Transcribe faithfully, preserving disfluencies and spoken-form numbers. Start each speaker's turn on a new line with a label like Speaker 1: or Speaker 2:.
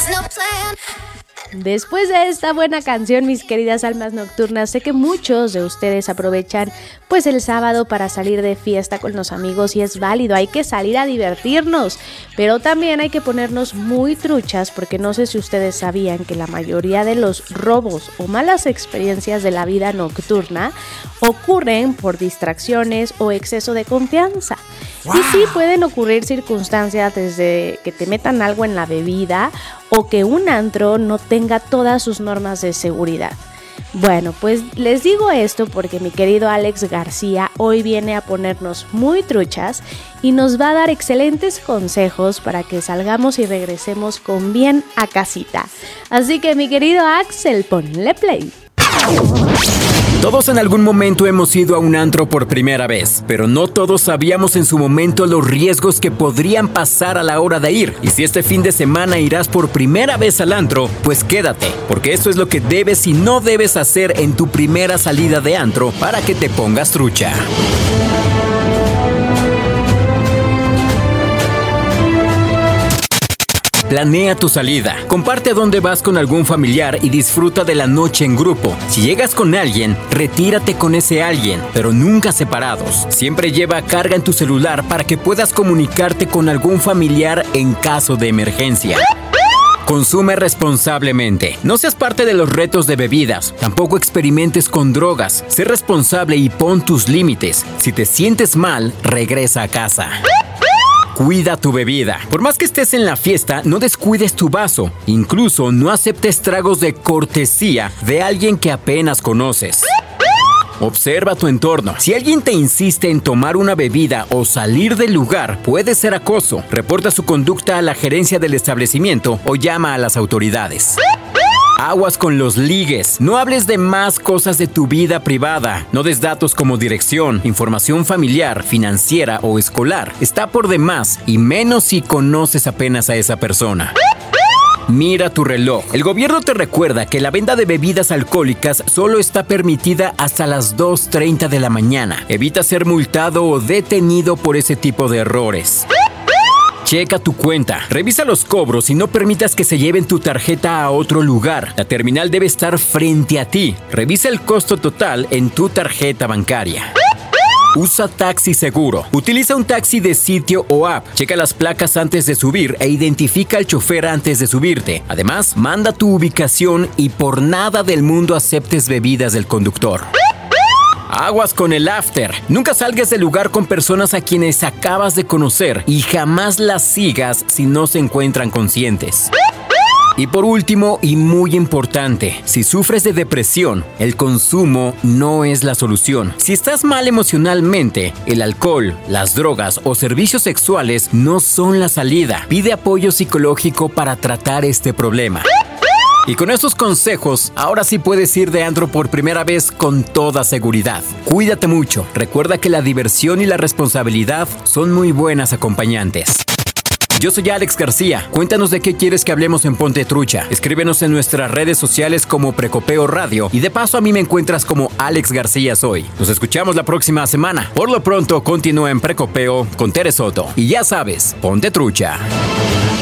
Speaker 1: Después de esta buena canción, mis queridas almas nocturnas, sé que muchos de ustedes aprovechan pues el sábado para salir de fiesta con los amigos y es válido, hay que salir a divertirnos, pero también hay que ponernos muy truchas porque no sé si ustedes sabían que la mayoría de los robos o malas experiencias de la vida nocturna ocurren por distracciones o exceso de confianza. Wow. Y sí pueden ocurrir circunstancias desde que te metan algo en la bebida o que un antro no tenga todas sus normas de seguridad. Bueno, pues les digo esto porque mi querido Alex García hoy viene a ponernos muy truchas y nos va a dar excelentes consejos para que salgamos y regresemos con bien a casita. Así que mi querido Axel, ponle play.
Speaker 2: Todos en algún momento hemos ido a un antro por primera vez, pero no todos sabíamos en su momento los riesgos que podrían pasar a la hora de ir. Y si este fin de semana irás por primera vez al antro, pues quédate, porque eso es lo que debes y no debes hacer en tu primera salida de antro para que te pongas trucha. Planea tu salida. Comparte a dónde vas con algún familiar y disfruta de la noche en grupo. Si llegas con alguien, retírate con ese alguien, pero nunca separados. Siempre lleva carga en tu celular para que puedas comunicarte con algún familiar en caso de emergencia. Consume responsablemente. No seas parte de los retos de bebidas. Tampoco experimentes con drogas. Sé responsable y pon tus límites. Si te sientes mal, regresa a casa. Cuida tu bebida. Por más que estés en la fiesta, no descuides tu vaso. Incluso no aceptes tragos de cortesía de alguien que apenas conoces. Observa tu entorno. Si alguien te insiste en tomar una bebida o salir del lugar, puede ser acoso. Reporta su conducta a la gerencia del establecimiento o llama a las autoridades. Aguas con los ligues. No hables de más cosas de tu vida privada. No des datos como dirección, información familiar, financiera o escolar. Está por demás, y menos si conoces apenas a esa persona. Mira tu reloj. El gobierno te recuerda que la venta de bebidas alcohólicas solo está permitida hasta las dos treinta de la mañana. Evita ser multado o detenido por ese tipo de errores. Checa tu cuenta, revisa los cobros y no permitas que se lleven tu tarjeta a otro lugar. La terminal debe estar frente a ti. Revisa el costo total en tu tarjeta bancaria. Usa taxi seguro. Utiliza un taxi de sitio o app. Checa las placas antes de subir e identifica al chofer antes de subirte. Además, manda tu ubicación y por nada del mundo aceptes bebidas del conductor. Aguas con el after. Nunca salgas del lugar con personas a quienes acabas de conocer y jamás las sigas si no se encuentran conscientes. Y por último, y muy importante, si sufres de depresión, el consumo no es la solución. Si estás mal emocionalmente, el alcohol, las drogas o servicios sexuales no son la salida. Pide apoyo psicológico para tratar este problema. Y con estos consejos, ahora sí puedes ir de antro por primera vez con toda seguridad. Cuídate mucho. Recuerda que la diversión y la responsabilidad son muy buenas acompañantes. Yo soy Alex García. Cuéntanos de qué quieres que hablemos en Ponte Trucha. Escríbenos en nuestras redes sociales como Precopeo Radio. Y de paso a mí me encuentras como Alex García Soy. Nos escuchamos la próxima semana. Por lo pronto, continúa en Precopeo con Tere Soto. Y ya sabes, ponte trucha.